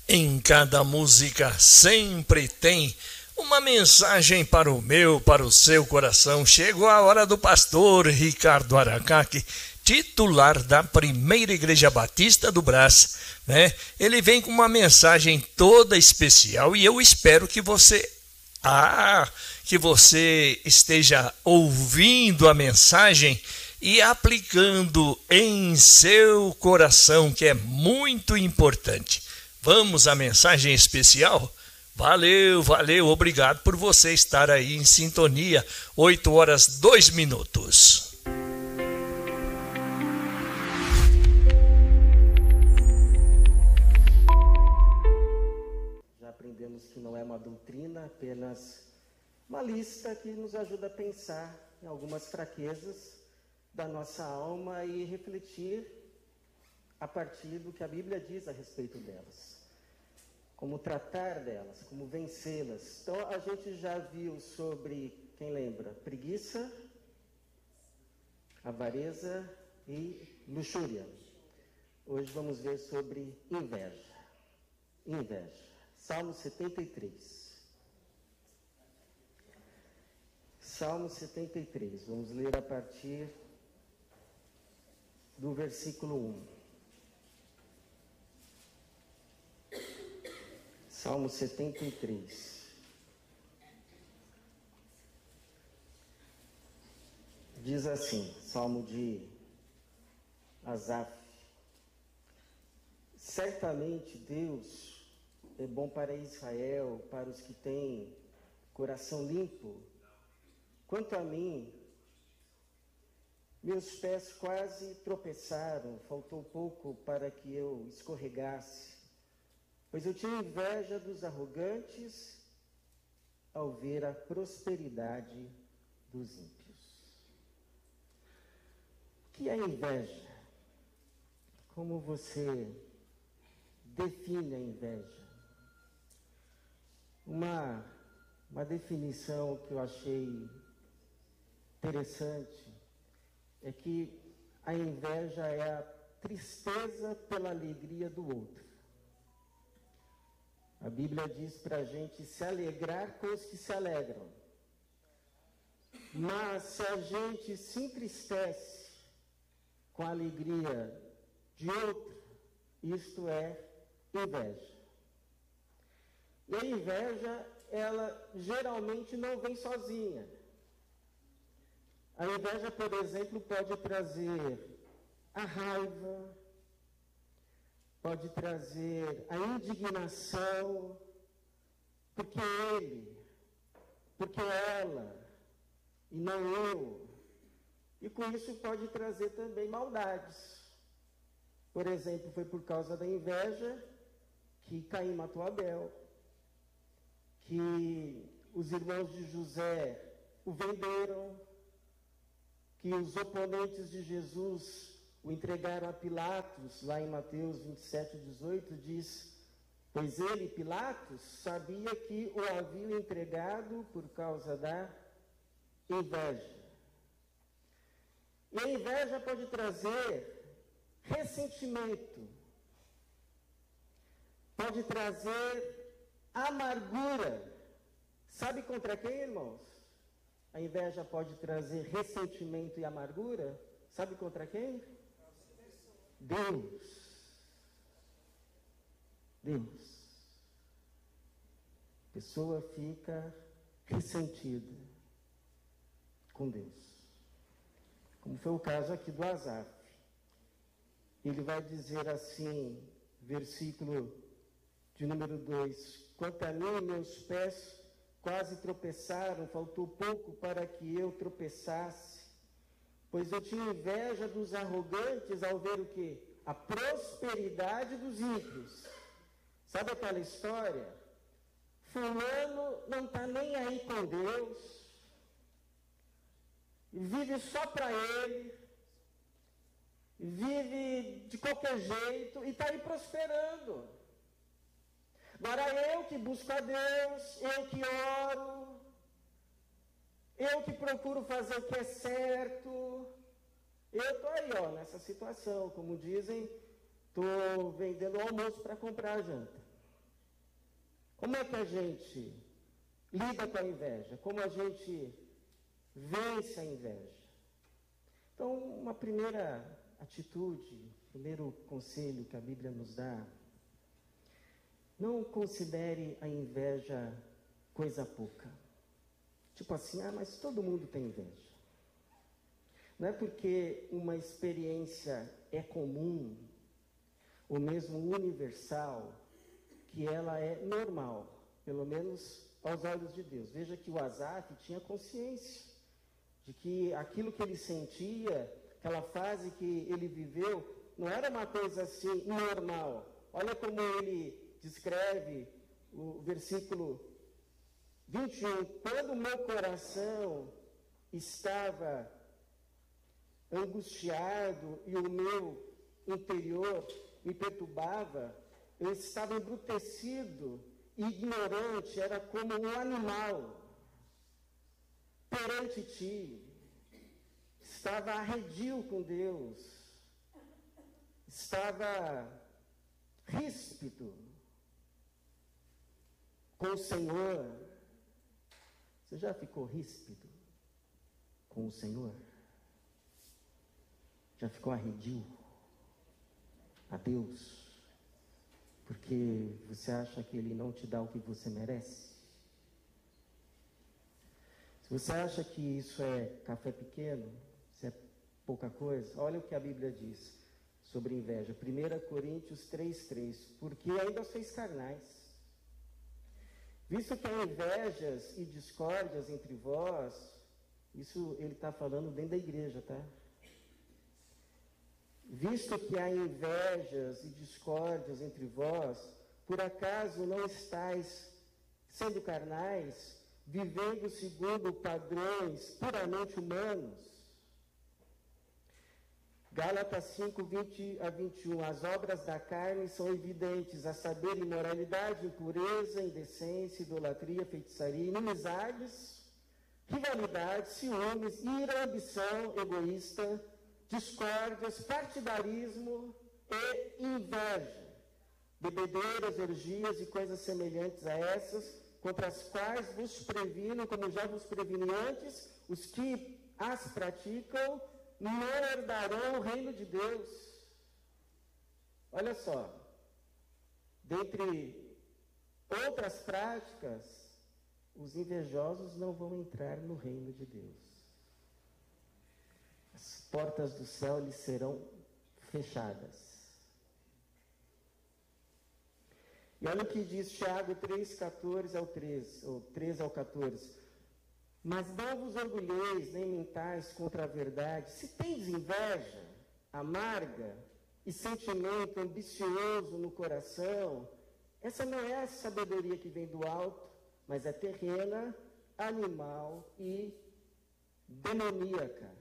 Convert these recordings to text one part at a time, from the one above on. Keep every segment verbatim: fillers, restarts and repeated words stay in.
Em cada música sempre tem uma mensagem para o meu, para o seu coração. Chegou a hora do pastor Ricardo Aracaque, titular da Primeira Igreja Batista do Brás, né? Ele vem com uma mensagem toda especial e eu espero que você, ah, que você esteja ouvindo a mensagem e aplicando em seu coração, que é muito importante. Vamos à mensagem especial? Valeu, valeu, obrigado por você estar aí em sintonia. oito horas, dois minutos. Já aprendemos que não é uma doutrina, apenas uma lista que nos ajuda a pensar em algumas fraquezas da nossa alma e refletir a partir do que a Bíblia diz a respeito delas. Como tratar delas, como vencê-las. Então, a gente já viu sobre, quem lembra? Preguiça, avareza e luxúria. Hoje vamos ver sobre inveja. Inveja. Salmo setenta e três. Salmo setenta e três. Vamos ler a partir do versículo um. Salmo setenta e três. Diz assim, Salmo de Asaf: certamente Deus é bom para Israel, para os que têm coração limpo. Quanto a mim, meus pés quase tropeçaram, faltou pouco para que eu escorregasse. Pois eu tinha inveja dos arrogantes ao ver a prosperidade dos ímpios. O que é inveja? Como você define a inveja? Uma, uma definição que eu achei interessante é que a inveja é a tristeza pela alegria do outro. A Bíblia diz para a gente se alegrar com os que se alegram. Mas se a gente se entristece com a alegria de outro, isto é inveja. E a inveja, ela geralmente não vem sozinha. A inveja, por exemplo, pode trazer a raiva, pode trazer a indignação, porque ele, porque ela, e não eu. E com isso pode trazer também maldades. Por exemplo, foi por causa da inveja que Caim matou Abel, que os irmãos de José o venderam, que os oponentes de Jesus o entregaram a Pilatos. Lá em Mateus vinte e sete, dezoito, diz: pois ele, Pilatos, sabia que o haviam entregado por causa da inveja. E a inveja pode trazer ressentimento, pode trazer amargura. Sabe contra quem, irmãos? A inveja pode trazer ressentimento e amargura. Sabe contra quem? Deus. Deus. A pessoa fica ressentida com Deus. Como foi o caso aqui do Asaf. Ele vai dizer assim, versículo de número dois: quanto a mim, meus pés quase tropeçaram, faltou pouco para que eu tropeçasse. Pois eu tinha inveja dos arrogantes ao ver o quê? A prosperidade dos ímpios. Sabe aquela história? Fulano não está nem aí com Deus, vive só para ele, vive de qualquer jeito e está aí prosperando. Agora eu que busco a Deus, eu que oro, eu que procuro fazer o que é certo, eu estou aí, ó, nessa situação. Como dizem, estou vendendo o almoço para comprar a janta. Como é que a gente lida com a inveja? Como a gente vence a inveja? Então, uma primeira atitude, primeiro conselho que a Bíblia nos dá: não considere a inveja coisa pouca. Tipo assim, ah, mas todo mundo tem inveja. Não é porque uma experiência é comum, ou mesmo universal, que ela é normal, pelo menos aos olhos de Deus. Veja que o Asaf tinha consciência de que aquilo que ele sentia, aquela fase que ele viveu, não era uma coisa assim normal. Olha como ele descreve o versículo vinte e um. Quando o meu coração estava angustiado e o meu interior me perturbava, eu estava embrutecido e ignorante, era como um animal perante ti, estava arredio com Deus, estava ríspido com o Senhor. Você já ficou ríspido com o Senhor? Já ficou arredio a Deus? Porque você acha que Ele não te dá o que você merece? Se você acha que isso é café pequeno, isso é pouca coisa, olha o que a Bíblia diz sobre inveja. primeira Coríntios três, três. Porque ainda sois carnais, visto que há invejas e discórdias entre vós. Isso ele está falando dentro da igreja, tá? Visto que há invejas e discórdias entre vós, por acaso não estáis sendo carnais, vivendo segundo padrões puramente humanos? Gálatas cinco, vinte a vinte e um. As obras da carne são evidentes, a saber, imoralidade, impureza, indecência, idolatria, feitiçaria, inimizades, rivalidades, ciúmes, ira, ambição egoísta, discórdias, partidarismo e inveja, bebedeiras, orgias e coisas semelhantes a essas, contra as quais vos previno, como já vos preveni antes, os que as praticam não herdarão o reino de Deus. Olha só, dentre outras práticas, os invejosos não vão entrar no reino de Deus. As portas do céu lhes serão fechadas. E olha o que diz Tiago três, catorze ao treze, ou treze ao catorze. Mas não vos orgulheis, nem mentais contra a verdade. Se tens inveja amarga e sentimento ambicioso no coração, essa não é a sabedoria que vem do alto, mas é terrena, animal e demoníaca.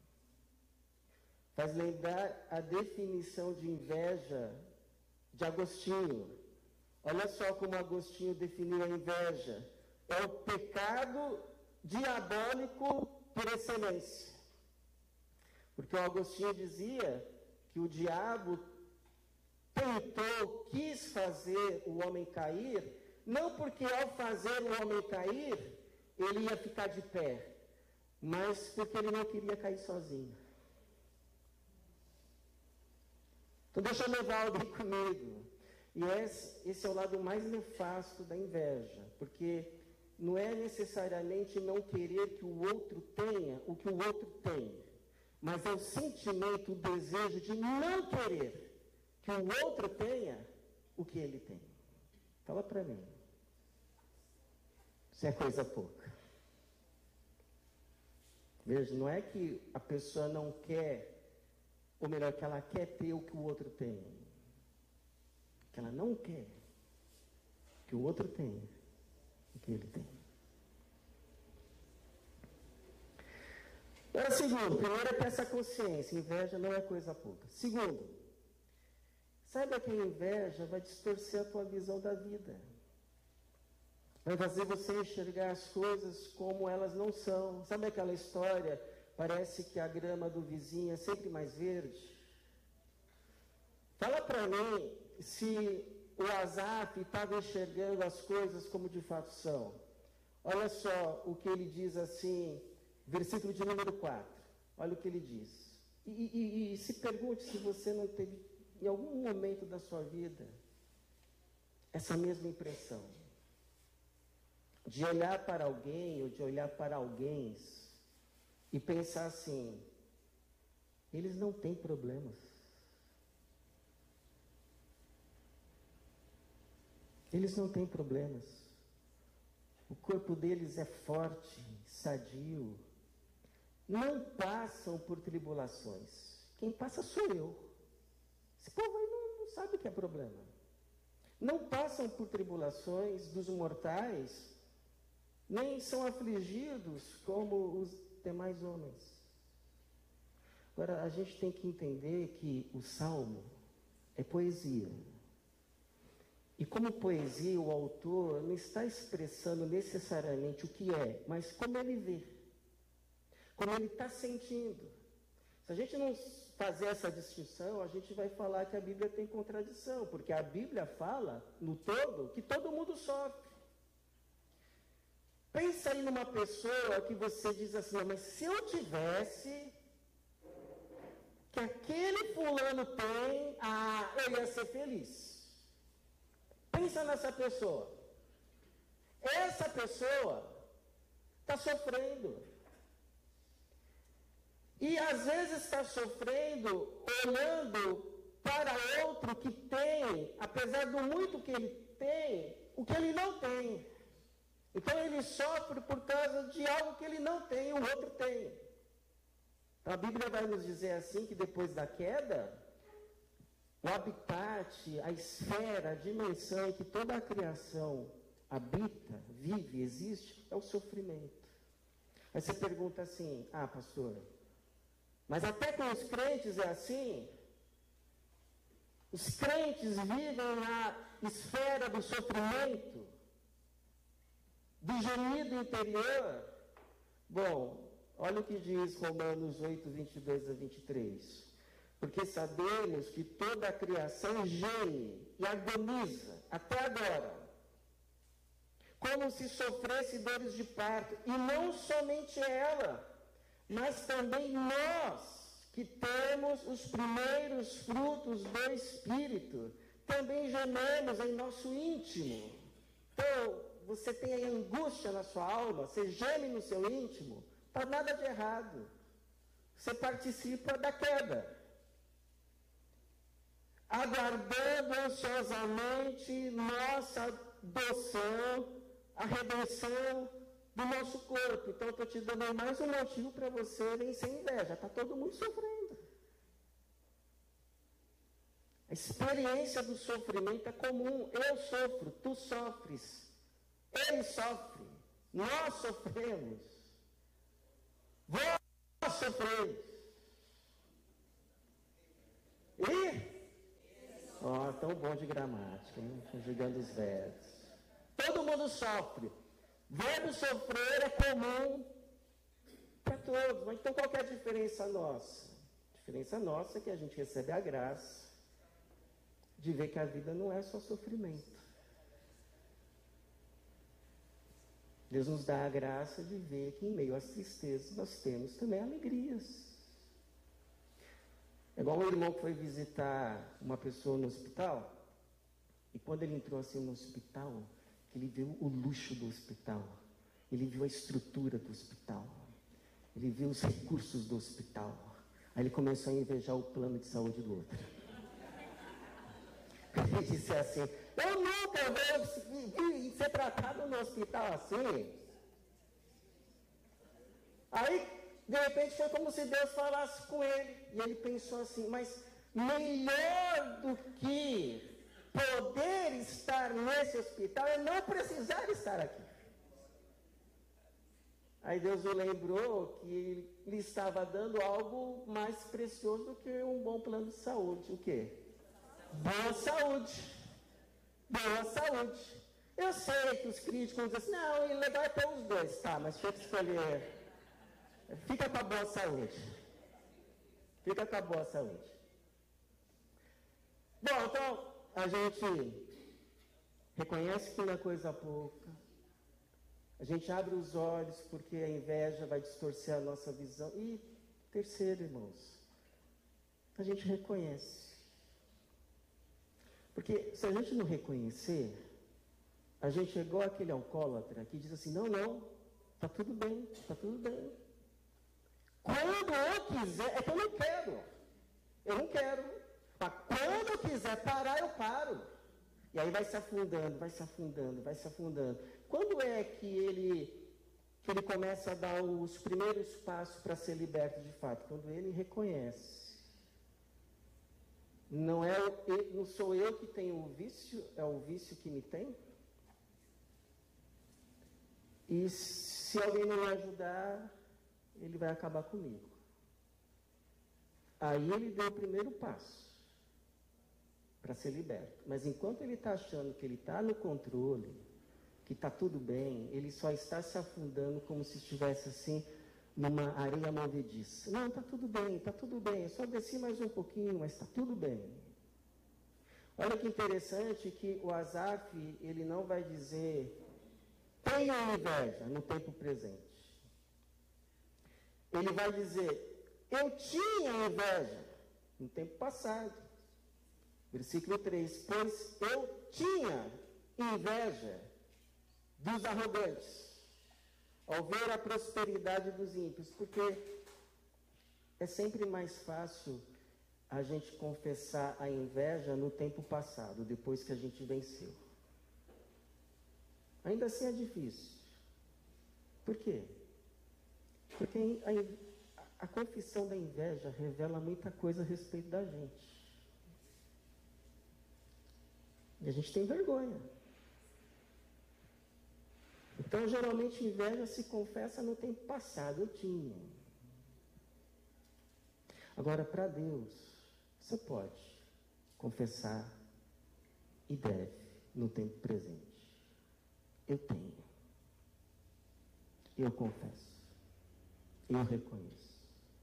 Faz lembrar a definição de inveja de Agostinho. Olha só como Agostinho definiu a inveja. É o pecado diabólico por excelência. Porque o Agostinho dizia que o diabo tentou, quis fazer o homem cair, não porque ao fazer o homem cair, ele ia ficar de pé, mas porque ele não queria cair sozinho. Então deixa eu levar alguém comigo. E esse, esse é o lado mais nefasto da inveja, porque não é necessariamente não querer que o outro tenha o que o outro tem, mas é o sentimento, o desejo de não querer que o outro tenha o que ele tem. Fala para mim. Isso é coisa pouca. Veja, não é que a pessoa não quer, ou melhor, que ela quer ter o que o outro tem. Que ela não quer que o outro tenha o que ele tem. Agora, segundo, primeiro é ter essa consciência. Inveja não é coisa pouca. Segundo, saiba que a inveja vai distorcer a tua visão da vida. Vai fazer você enxergar as coisas como elas não são. Sabe aquela história? Parece que a grama do vizinho é sempre mais verde. Fala para mim se o Asaf estava enxergando as coisas como de fato são. Olha só o que ele diz assim, versículo de número quatro. Olha o que ele diz. E, e, e se pergunte se você não teve, em algum momento da sua vida, essa mesma impressão. De olhar para alguém ou de olhar para alguém e pensar assim, eles não têm problemas. Eles não têm problemas. O corpo deles é forte, sadio. Não passam por tribulações. Quem passa sou eu. Esse povo aí não, não sabe o que é problema. Não passam por tribulações dos mortais, nem são afligidos como os demais homens. Agora, a gente tem que entender que o Salmo é poesia. E como poesia, o autor não está expressando necessariamente o que é, mas como ele vê, como ele está sentindo. Se a gente não fazer essa distinção, a gente vai falar que a Bíblia tem contradição, porque a Bíblia fala, no todo, que todo mundo sofre. Pensa aí numa pessoa que você diz assim, não, mas se eu tivesse, que aquele fulano tem, ah, eu ia ser feliz. Pensa nessa pessoa. Essa pessoa está sofrendo. E às vezes está sofrendo olhando para outro que tem, apesar do muito que ele tem, o que ele não tem. Então ele sofre por causa de algo que ele não tem, o outro tem. A Bíblia vai nos dizer assim que depois da queda, o habitat, a esfera, a dimensão em que toda a criação habita, vive, existe, é o sofrimento. Aí você pergunta assim, ah, pastor, mas até com os crentes é assim? Os crentes vivem na esfera do sofrimento, do gemido interior? Bom, olha o que diz Romanos oito, vinte e dois a vinte e três. Porque sabemos que toda a criação geme e agoniza até agora, como se sofresse dores de parto, e não somente ela, mas também nós, que temos os primeiros frutos do Espírito, também gememos em nosso íntimo. Então, você tem aí angústia na sua alma, você geme no seu íntimo, não está nada de errado. Você participa da queda. Aguardando ansiosamente nossa adoção, a redenção do nosso corpo. Então, eu estou te dando mais um motivo para você nem sem inveja. Está todo mundo sofrendo. A experiência do sofrimento é comum. Eu sofro, tu sofres, ele sofre, nós sofremos, vós sofremos. E... Ó, oh, tão bom de gramática, hein? Conjugando os verbos. Todo mundo sofre. Verbo sofrer é comum para todos. Mas então qual que é a diferença nossa? A diferença nossa é que a gente recebe a graça de ver que a vida não é só sofrimento. Deus nos dá a graça de ver que em meio às tristezas nós temos também alegrias. É igual um irmão que foi visitar uma pessoa no hospital, e quando ele entrou assim no hospital, ele viu o luxo do hospital, ele viu a estrutura do hospital, ele viu os recursos do hospital. Aí ele começou a invejar o plano de saúde do outro. Ele disse assim, eu nunca vou ser tratado no hospital assim. Aí, de repente, foi como se Deus falasse com ele. E ele pensou assim, mas melhor do que poder estar nesse hospital é não precisar estar aqui. Aí Deus o lembrou que lhe estava dando algo mais precioso do que um bom plano de saúde. O quê? Boa saúde. Boa saúde. Eu sei que os críticos dizem assim, não, é legal é ter os dois, tá, mas tinha que escolher. Fica com a boa saúde. Fica com a boa saúde. Bom, então, a gente reconhece que não é coisa pouca. A gente abre os olhos porque a inveja vai distorcer a nossa visão. E terceiro, irmãos, a gente reconhece. Porque se a gente não reconhecer, a gente é igual aquele alcoólatra que diz assim, não, não, está tudo bem, está tudo bem. Quando eu quiser, é que eu não quero. Eu não quero. Mas quando eu quiser parar, eu paro. E aí vai se afundando, vai se afundando, vai se afundando. Quando é que ele, que ele começa a dar os primeiros passos para ser liberto de fato? Quando ele reconhece. Não, é, não sou eu que tenho o vício, é o vício que me tem. E se alguém não me ajudar, ele vai acabar comigo. Aí ele deu o primeiro passo para ser liberto. Mas enquanto ele está achando que ele está no controle, que está tudo bem, ele só está se afundando como se estivesse assim, numa areia movediça. Não, está tudo bem, está tudo bem. Eu só desci mais um pouquinho, mas está tudo bem. Olha que interessante que o Asaf, ele não vai dizer, tenho inveja no tempo presente. Ele vai dizer, eu tinha inveja no tempo passado. Versículo três, pois eu tinha inveja dos arrogantes, ao ver a prosperidade dos ímpios, porque é sempre mais fácil a gente confessar a inveja no tempo passado, depois que a gente venceu. Ainda assim é difícil. Por quê? Porque a, a confissão da inveja revela muita coisa a respeito da gente. E a gente tem vergonha. Então, geralmente, inveja se confessa no tempo passado. Eu tinha. Agora, para Deus, você pode confessar e deve no tempo presente. Eu tenho. Eu confesso. Eu reconheço.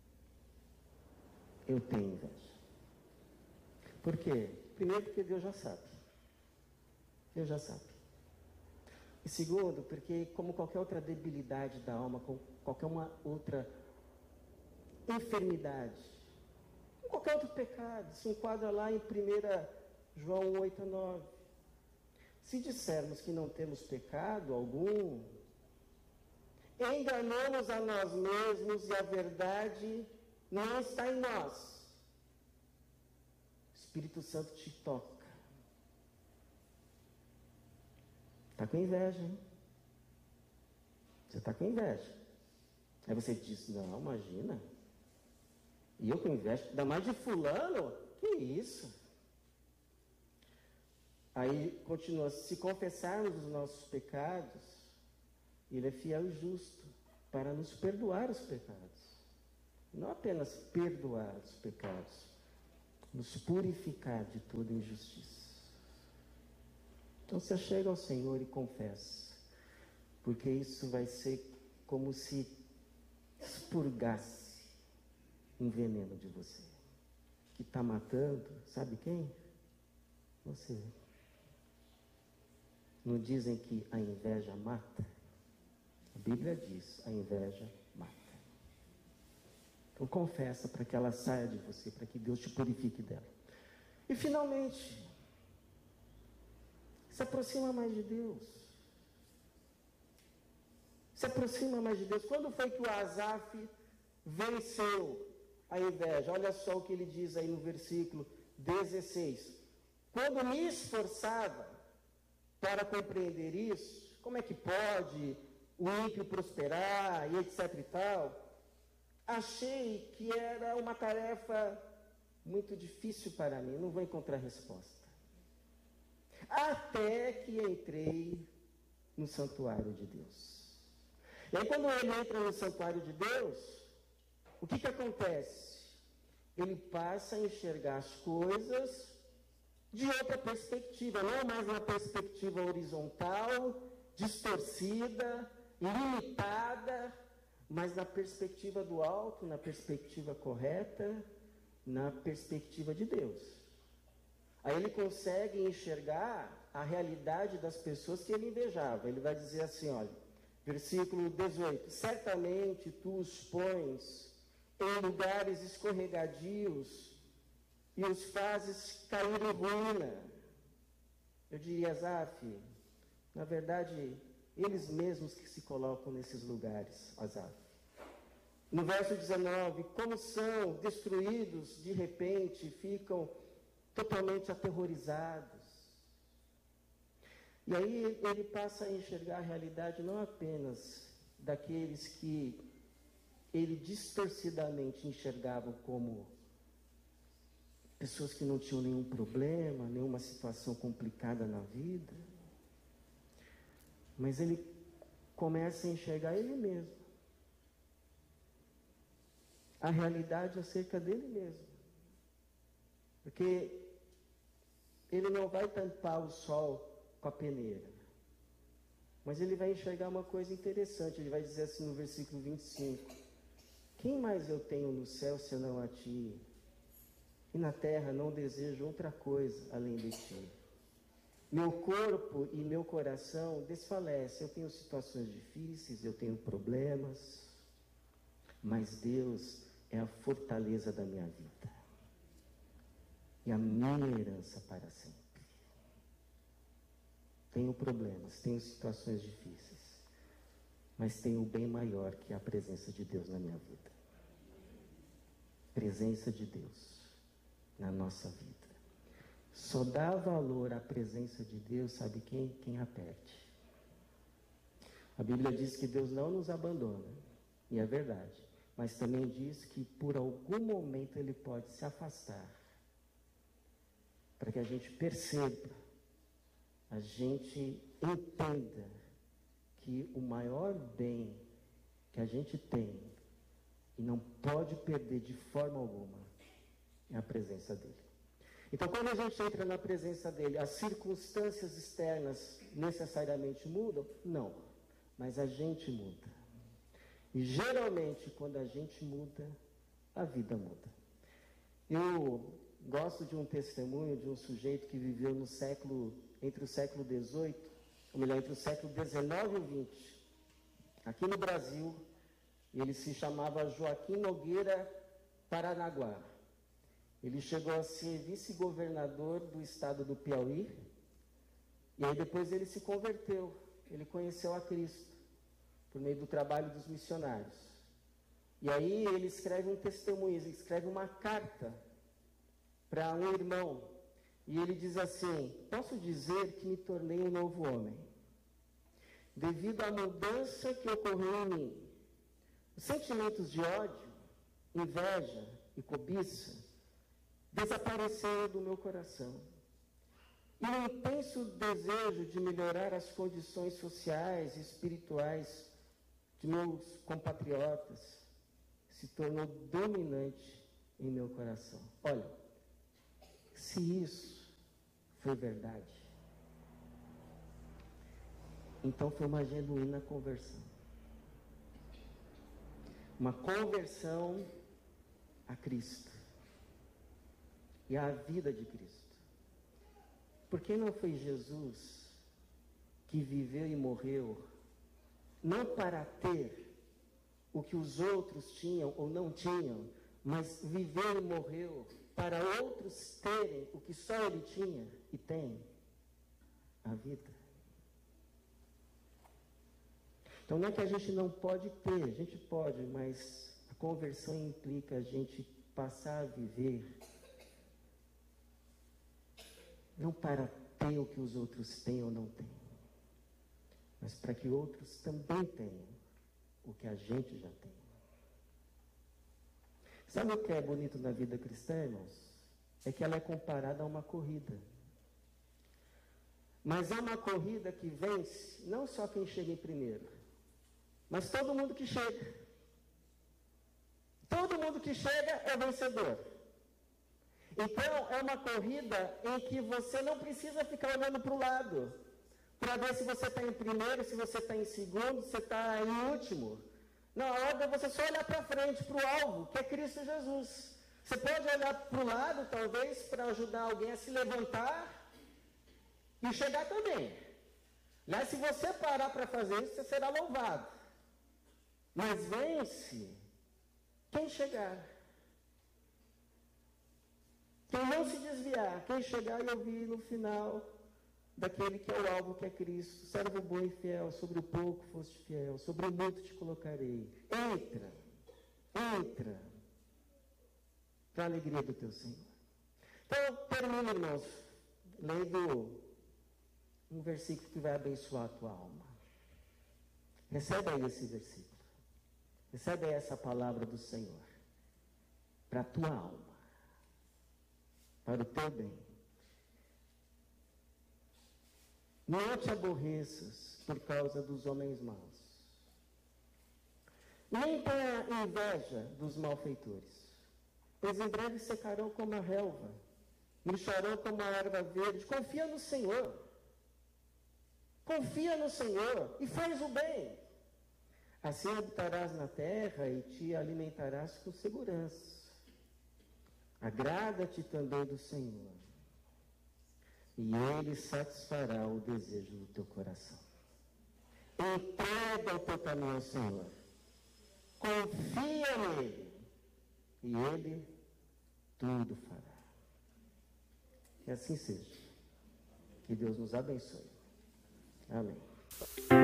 Eu tenho inveja. Por quê? Primeiro, porque Deus já sabe. Deus já sabe. E segundo, porque como qualquer outra debilidade da alma, como qualquer uma outra enfermidade, qualquer outro pecado, se enquadra lá em primeiro João oito, nove. Se dissermos que não temos pecado algum, enganamos a nós mesmos e a verdade não está em nós. O Espírito Santo te toca. Está com inveja, hein? Você está com inveja. Aí você diz, não, imagina. E eu com inveja, ainda mais de fulano? Que isso? Aí continua, se confessarmos os nossos pecados, Ele é fiel e justo para nos perdoar os pecados. Não apenas perdoar os pecados, nos purificar de toda injustiça. Então você chega ao Senhor e confessa, porque isso vai ser como se expurgasse um veneno de você, que está matando, sabe quem? Você. Não dizem que a inveja mata? A Bíblia diz, a inveja mata. Então confessa para que ela saia de você, para que Deus te purifique dela. E finalmente, se aproxima mais de Deus. Se aproxima mais de Deus. Quando foi que o Asaf venceu a inveja? Olha só o que ele diz aí no versículo dezesseis. Quando me esforçava para compreender isso, como é que pode o ímpio prosperar e etc e tal, achei que era uma tarefa muito difícil para mim, não vou encontrar resposta. Até que entrei no santuário de Deus. E aí quando ele entra no santuário de Deus, o que que acontece? Ele passa a enxergar as coisas de outra perspectiva, não mais na perspectiva horizontal, distorcida, limitada, mas na perspectiva do alto, na perspectiva correta, na perspectiva de Deus. Aí ele consegue enxergar a realidade das pessoas que ele invejava. Ele vai dizer assim, olha, versículo dezoito, certamente tu os pões em lugares escorregadios e os fazes cair em ruína. Eu diria, Asaf, na verdade, eles mesmos que se colocam nesses lugares, Asaf. No verso dezenove, como são destruídos de repente, ficam totalmente aterrorizados. E aí ele passa a enxergar a realidade não apenas daqueles que ele distorcidamente enxergava como pessoas que não tinham nenhum problema, nenhuma situação complicada na vida, mas ele começa a enxergar ele mesmo, a realidade acerca dele mesmo, porque ele não vai tampar o sol com a peneira, mas ele vai enxergar uma coisa interessante. Ele vai dizer assim no versículo vinte e cinco, quem mais eu tenho no céu senão a ti? E na terra não desejo outra coisa além de ti. Meu corpo e meu coração desfalecem. Eu tenho situações difíceis, eu tenho problemas, mas Deus é a fortaleza da minha vida e a minha herança para sempre. Tenho problemas, tenho situações difíceis, mas tenho o bem maior que é a presença de Deus na minha vida. Presença de Deus na nossa vida. Só dá valor à presença de Deus, sabe quem? Quem a perde. A Bíblia diz que Deus não nos abandona, e é verdade, mas também diz que por algum momento Ele pode se afastar, para que a gente perceba, a gente entenda que o maior bem que a gente tem e não pode perder de forma alguma é a presença dele. Então, quando a gente entra na presença dele, as circunstâncias externas necessariamente mudam? Não, mas a gente muda. E geralmente, quando a gente muda, a vida muda. Eu gosto de um testemunho de um sujeito que viveu no século, entre o século dezoito, ou melhor, entre o século dezenove e o vinte, aqui no Brasil. Ele se chamava Joaquim Nogueira Paranaguá. Ele chegou a ser vice-governador do estado do Piauí, e aí depois ele se converteu, ele conheceu a Cristo, por meio do trabalho dos missionários. E aí ele escreve um testemunho, ele escreve uma carta para um irmão, e ele diz assim, posso dizer que me tornei um novo homem, devido à mudança que ocorreu em mim. Os sentimentos de ódio, inveja e cobiça desapareceram do meu coração. E o intenso desejo de melhorar as condições sociais e espirituais de meus compatriotas se tornou dominante em meu coração. Olha, se isso foi verdade, então foi uma genuína conversão. Uma conversão a Cristo e à vida de Cristo. Porque não foi Jesus que viveu e morreu não para ter o que os outros tinham ou não tinham, mas viveu e morreu para outros terem o que só ele tinha e tem, a vida. Então não é que a gente não pode ter, a gente pode, mas a conversão implica a gente passar a viver não para ter o que os outros têm ou não têm, mas para que outros também tenham o que a gente já tem. Sabe o que é bonito na vida cristã, irmãos? É que ela é comparada a uma corrida. Mas é uma corrida que vence não só quem chega em primeiro, mas todo mundo que chega. Todo mundo que chega é vencedor. Então, é uma corrida em que você não precisa ficar olhando para o lado, para ver se você está em primeiro, se você está em segundo, se você está em último. Na hora você só olhar para frente, para o alvo, que é Cristo Jesus. Você pode olhar para o lado, talvez, para ajudar alguém a se levantar e chegar também. Aliás, se você parar para fazer isso, você será louvado. Mas vence quem chegar. Quem não se desviar, quem chegar e ouvir no final daquele que é o alvo, que é Cristo. Servo bom e fiel, sobre o pouco foste fiel, sobre o muito te colocarei. Entra, entra, para a alegria do teu Senhor. Então, termino, irmãos, lendo um versículo que vai abençoar a tua alma. Recebe aí esse versículo. Recebe aí essa palavra do Senhor para a tua alma, para o teu bem. Não te aborreças por causa dos homens maus, nem tenha inveja dos malfeitores, pois em breve secarão como a relva, murcharão como a erva verde. Confia no Senhor. Confia no Senhor e faz o bem. Assim habitarás na terra e te alimentarás com segurança. Agrada-te também do Senhor, e Ele satisfará o desejo do teu coração. Entrega o teu caminho ao Senhor. Confia nele, e Ele tudo fará. Que assim seja. Que Deus nos abençoe. Amém.